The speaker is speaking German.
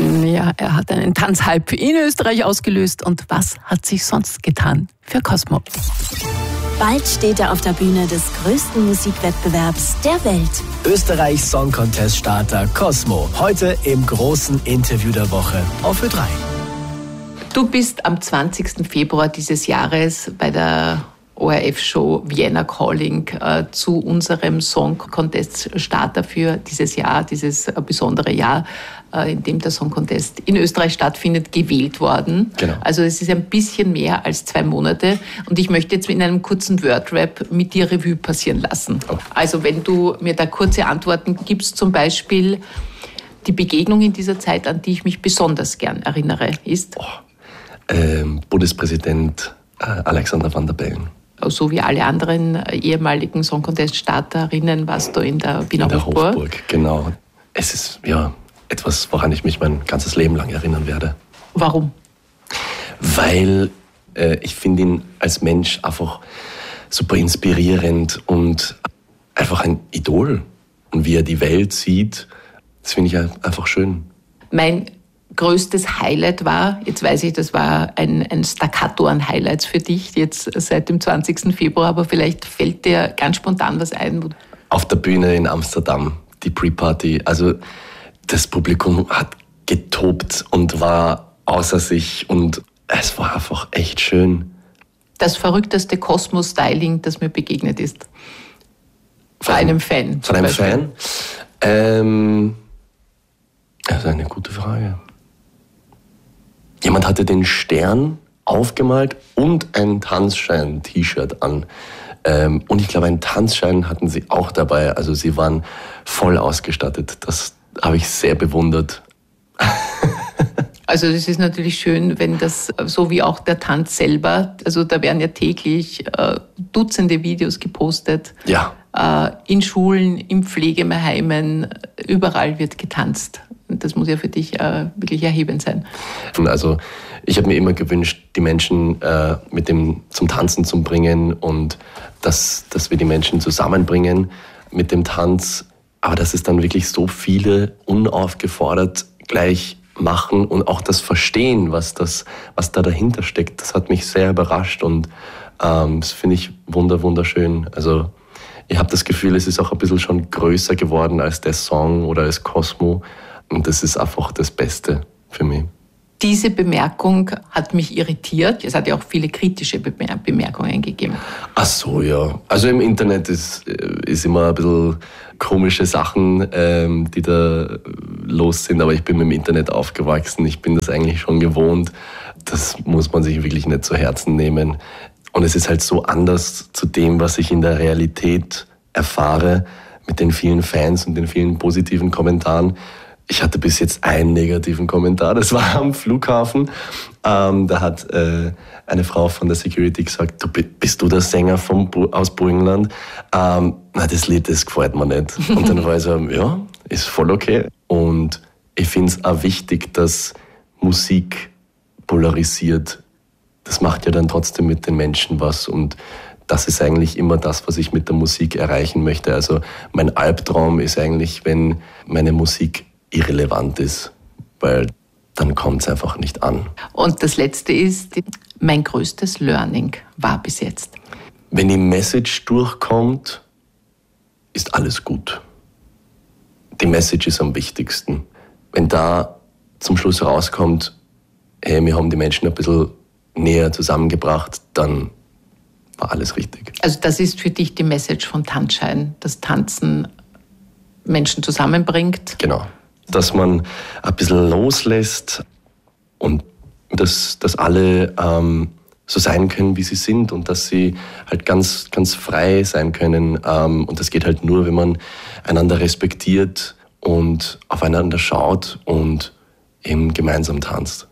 Ja, er hat einen Tanzhype in Österreich ausgelöst. Und was hat sich sonst getan für Cosmo? Bald steht er auf der Bühne des größten Musikwettbewerbs der Welt. Österreichs Song Contest Starter Cosmo. Heute im großen Interview der Woche auf Ö3. Du bist am 20. Februar dieses Jahres bei der ORF-Show Vienna Calling zu unserem Song Contest Starter für dieses Jahr, dieses besondere Jahr, in dem der Song Contest in Österreich stattfindet, gewählt worden. Genau. Also es ist ein bisschen mehr als 2 Monate und ich möchte jetzt in einem kurzen Word-Rap mit dir Revue passieren lassen. Oh. Also wenn du mir da kurze Antworten gibst, zum Beispiel die Begegnung in dieser Zeit, an die ich mich besonders gern erinnere, ist? Bundespräsident Alexander Van der Bellen. So wie alle anderen ehemaligen Song Contest Starterinnen warst du in der Wiener Hofburg. Genau. Es ist ja etwas, woran ich mich mein ganzes Leben lang erinnern werde. Warum? Weil ich finde ihn als Mensch einfach super inspirierend und einfach ein Idol. Und wie er die Welt sieht, das finde ich einfach schön. Mein größtes Highlight war, jetzt weiß ich, das war ein Staccato an Highlights für dich, jetzt seit dem 20. Februar, aber vielleicht fällt dir ganz spontan was ein. Auf der Bühne in Amsterdam, die Pre-Party, also das Publikum hat getobt und war außer sich und es war einfach echt schön. Das verrückteste Cosmo-Styling, das mir begegnet ist? Von einem Fan. Von einem Fan? Das ist eine gute Frage. Jemand hatte den Stern aufgemalt und ein Tanzschein-T-Shirt an. Und ich glaube, einen Tanzschein hatten sie auch dabei. Also sie waren voll ausgestattet. Das habe ich sehr bewundert. Also das ist natürlich schön, wenn das, so wie auch der Tanz selber, also da werden ja täglich Dutzende Videos gepostet. Ja. In Schulen, in Pflegeheimen, überall wird getanzt. Und das muss ja für dich wirklich erhebend sein. Also ich habe mir immer gewünscht, die Menschen mit dem zum Tanzen zu bringen und dass wir die Menschen zusammenbringen mit dem Tanz. Aber dass es dann wirklich so viele unaufgefordert gleich machen und auch das Verstehen, was da dahinter steckt, das hat mich sehr überrascht und das finde ich wunderschön. Also ich habe das Gefühl, es ist auch ein bisschen schon größer geworden als der Song oder als Cosmo. Und das ist einfach das Beste für mich. Diese Bemerkung hat mich irritiert. Es hat ja auch viele kritische Bemerkungen gegeben. Ach so, ja. Also im Internet ist immer ein bisschen komische Sachen, die da los sind. Aber ich bin mit dem Internet aufgewachsen. Ich bin das eigentlich schon gewohnt. Das muss man sich wirklich nicht zu Herzen nehmen. Und es ist halt so anders zu dem, was ich in der Realität erfahre, mit den vielen Fans und den vielen positiven Kommentaren. Ich hatte bis jetzt einen negativen Kommentar, das war am Flughafen. Da hat eine Frau von der Security gesagt, bist du der Sänger aus Burgenland? Das Lied, das gefällt mir nicht. Und dann war ich so, ja, ist voll okay. Und ich finde es auch wichtig, dass Musik polarisiert. Das macht ja dann trotzdem mit den Menschen was. Und das ist eigentlich immer das, was ich mit der Musik erreichen möchte. Also mein Albtraum ist eigentlich, wenn meine Musik irrelevant ist, weil dann kommt es einfach nicht an. Und das Letzte ist, mein größtes Learning war bis jetzt. Wenn die Message durchkommt, ist alles gut. Die Message ist am wichtigsten. Wenn da zum Schluss rauskommt, hey, wir haben die Menschen ein bisschen näher zusammengebracht, dann war alles richtig. Also das ist für dich die Message von Tanzschein, dass Tanzen Menschen zusammenbringt? Genau. Dass man ein bisschen loslässt und dass alle so sein können, wie sie sind und dass sie halt ganz frei sein können. Und das geht halt nur, wenn man einander respektiert und aufeinander schaut und eben gemeinsam tanzt.